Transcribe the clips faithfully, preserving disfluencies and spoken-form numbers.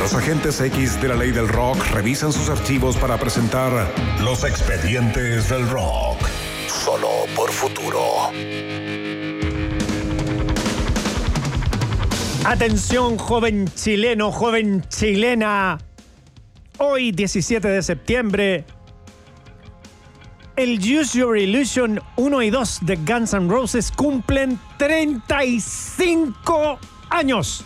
Los agentes X de la ley del rock revisan sus archivos para presentar Los Expedientes del Rock. Solo por Futuro. Atención, joven chileno, joven chilena. Hoy, diecisiete de septiembre, el Use Your Illusion uno y dos de Guns N' Roses cumplen treinta y cinco años.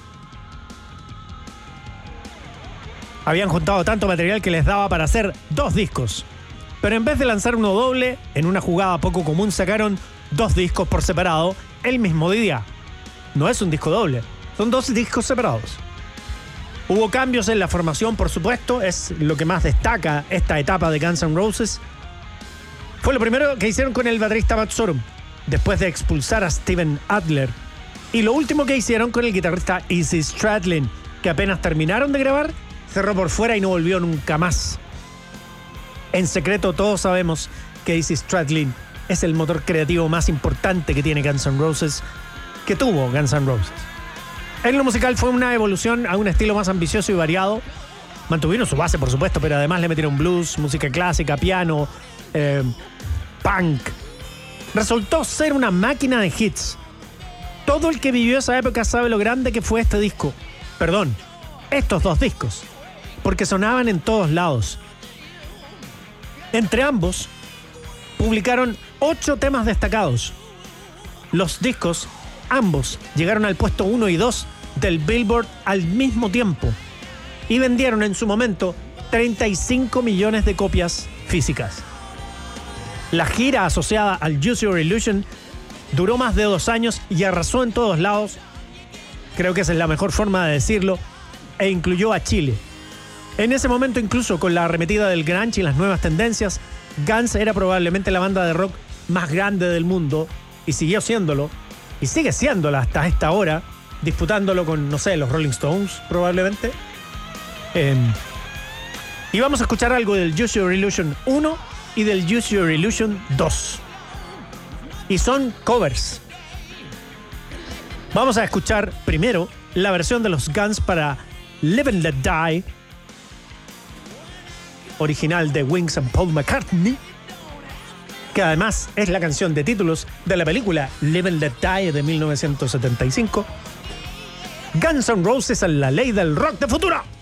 Habían juntado tanto material que les daba para hacer dos discos. Pero en vez de lanzar uno doble, en una jugada poco común sacaron dos discos por separado el mismo día. No es un disco doble, son dos discos separados. Hubo cambios en la formación, por supuesto, es lo que más destaca esta etapa de Guns N' Roses. Fue lo primero que hicieron con el baterista Matt Sorum, después de expulsar a Steven Adler. Y lo último que hicieron con el guitarrista Izzy Stradlin, que apenas terminaron de grabar, cerró por fuera y no volvió nunca más. En secreto todos sabemos que Izzy Stradlin es el motor creativo más importante que tiene Guns N' Roses, que tuvo Guns N' Roses. En lo musical fue una evolución a un estilo más ambicioso y variado. Mantuvieron su base, por supuesto, pero además le metieron blues, música clásica, piano, eh, punk. Resultó ser una máquina de hits. Todo el que vivió esa época sabe lo grande que fue este disco. Perdón, estos dos discos. Porque sonaban en todos lados. Entre ambos, publicaron ocho temas destacados. Los discos, ambos, llegaron al puesto uno y dos del Billboard al mismo tiempo y vendieron en su momento treinta y cinco millones de copias físicas. La gira asociada al Use Your Illusion duró más de dos años y arrasó en todos lados. Creo que esa es la mejor forma de decirlo, e incluyó a Chile. En ese momento, incluso con la arremetida del grunge y las nuevas tendencias, Guns era probablemente la banda de rock más grande del mundo y siguió siéndolo, y sigue siéndolo hasta esta hora, disputándolo con, no sé, los Rolling Stones probablemente. Eh, y vamos a escuchar algo del Use Your Illusion uno y del Use Your Illusion dos. Y son covers. Vamos a escuchar primero la versión de los Guns para Live and Let Die, original de Wings and Paul McCartney, que además es la canción de títulos de la película Live and Let Die de mil novecientos setenta y cinco. Guns N' Roses en la ley del rock de futuro.